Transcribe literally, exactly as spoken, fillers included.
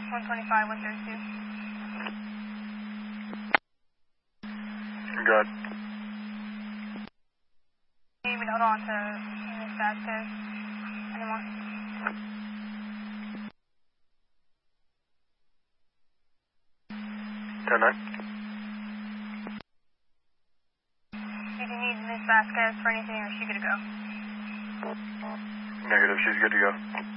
one twenty-five, one thirty-two. Good. You need me to hold on to Miss Vasquez anymore? ten nine. Do you need Miss Vasquez for anything, or is she good to go? Negative, she's good to go.